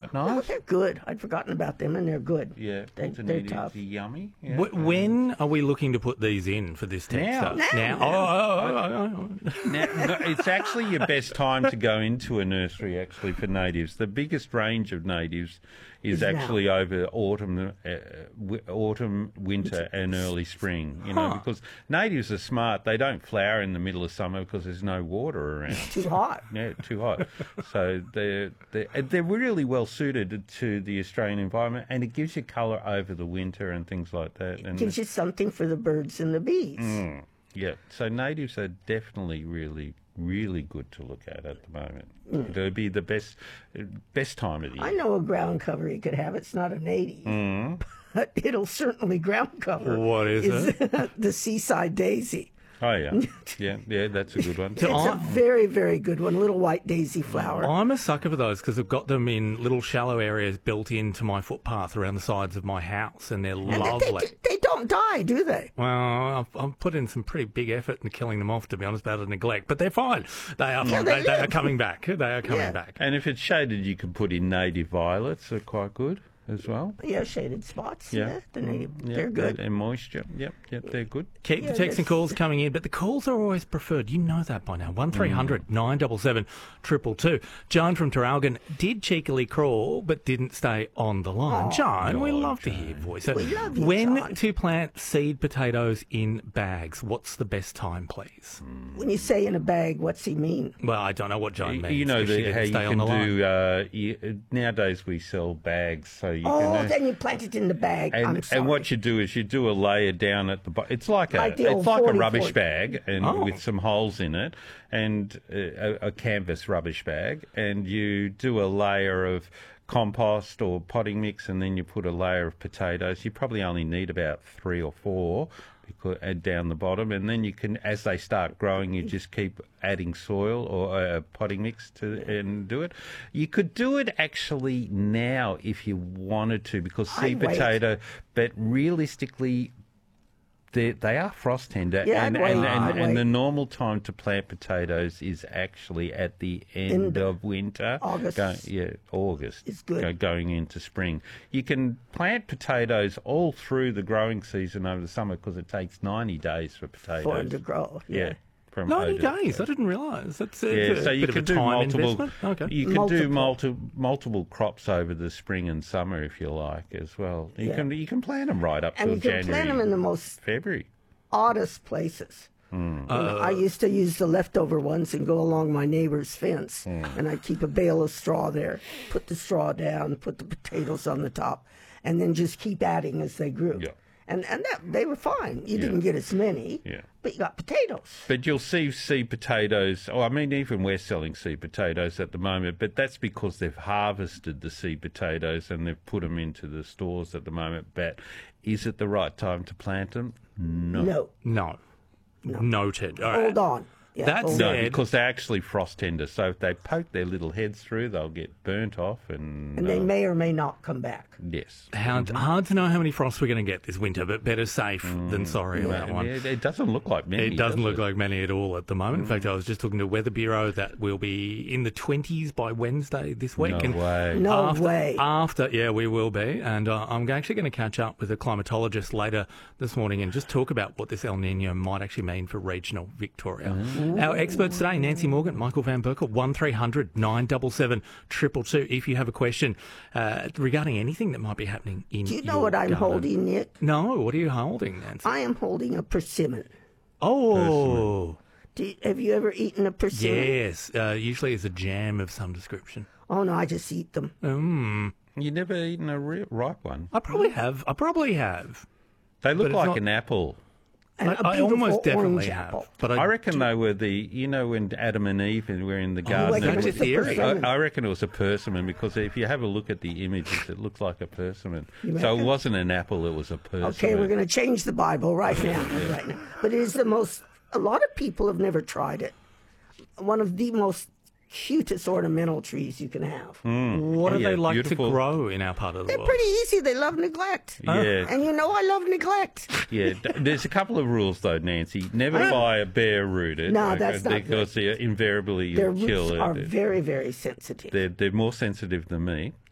nice? they're good. I'd forgotten about them, and they're good. Yeah, they're tough. yummy. Yeah. When are we looking to put these in for this texter? Now. Oh. Now, it's actually your best time to go into a nursery, actually, for natives. The biggest range of natives is actually over autumn, winter, and early spring. You know, because natives are smart. They don't flower in the middle of summer because there's no water around. Too hot. Yeah, too hot. So they're really well suited to the Australian environment, and it gives you colour over the winter and things like that. And Gives you something for the birds and the bees. yeah, so natives are definitely really good to look at the moment. It'll be the best time of the year. I know a ground cover you could have. It's not a native, but it'll certainly ground cover. What is it? The seaside daisy. Oh, yeah. yeah, that's a good one. It's a very, very good one. Little white daisy flower. I'm a sucker for those because I've got them in little shallow areas built into my footpath around the sides of my house, and they're lovely. They don't die, do they? Well, I've put in some pretty big effort in killing them off, to be honest, out of neglect. But they're fine. They are fine. They are coming back. They are coming back. And if it's shaded, you can put in native violets. They're quite good as well. Yeah, shaded spots. Yeah. They're good. And moisture. Yep, they're good. Keep the texts and calls coming in, but the calls are always preferred. You know that by now. 1300 977 222. Joan from Terralgan did cheekily crawl, but didn't stay on the line. Joan, we love to hear your voice. We love you, when John. to plant seed potatoes in bags? What's the best time, please? When you say in a bag, what's he mean? Well, I don't know what Joan means. You know if she didn't how you stay on can the line. do. Nowadays we sell bags, so you can. Then you plant it in the bag. I'm sorry. And what you do is you do a layer down at the bottom. It's like a the old rubbish 40. bag, and with some holes in it, and a canvas rubbish bag, and you do a layer of compost or potting mix, and then you put a layer of potatoes. You probably only need about 3 or 4. Add down the bottom, and then you can, as they start growing, you just keep adding soil or potting mix and do it. You could do it actually now if you wanted to, because seed potato, but realistically, they are frost tender, and the normal time to plant potatoes is actually at the end of winter. August. August. It's good. Going into spring. You can plant potatoes all through the growing season over the summer because it takes 90 days for potatoes. For them to grow. Yeah. 90 days. I didn't realise. That's so you can do multiple. Okay. You can do multiple crops over the spring and summer if you like as well. You can plant them right up till January. And you can plant them in the most February oddest places. I used to use the leftover ones and go along my neighbor's fence, and I'd keep a bale of straw there, put the straw down, put the potatoes on the top, and then just keep adding as they grew. Yeah. And they were fine. You didn't get as many, but you got potatoes. But you'll see seed potatoes. Oh, I mean, even we're selling seed potatoes at the moment, but that's because they've harvested the seed potatoes and they've put them into the stores at the moment. But is it the right time to plant them? No. Noted. All right. Hold on. Yeah, That's No, because they're actually frost tender. So if they poke their little heads through, they'll get burnt off. And they may or may not come back. Yes. Hard to know how many frosts we're going to get this winter, but better safe than sorry about that one. It doesn't look like many. It doesn't look like many at all at the moment. In fact, I was just talking to Weather Bureau that we'll be in the 20s by Wednesday this week. No way. After, we will be. And I'm actually going to catch up with a climatologist later this morning and just talk about what this El Nino might actually mean for regional Victoria. Our experts today, Nancy Morgan, Michael Van Berkel, 1300 977 222. If you have a question regarding anything that might be happening in Do you know what I'm holding, Nick? No, what are you holding, Nancy? I am holding a persimmon. Oh. Have you ever eaten a persimmon? Yes, usually it's a jam of some description. Oh, no, I just eat them. You never eaten a ripe one? I probably have. They look like an apple. I almost definitely have. But I reckon they were when Adam and Eve were in the garden. That's a theory. I reckon it was a persimmon because if you have a look at the images, it looks like a persimmon. So it wasn't an apple, it was a persimmon. Okay, we're going to change the Bible right now. But it is a lot of people have never tried it. One of the most cutest ornamental trees you can have. What do they like beautiful. To grow in our part of the world? They're pretty easy. They love neglect. Yeah. And I love neglect. Yeah. There's a couple of rules, though, Nancy. Never buy a bare rooted. No, that's not because invariably Their you'll kill roots it. are very, very sensitive. They're more sensitive than me.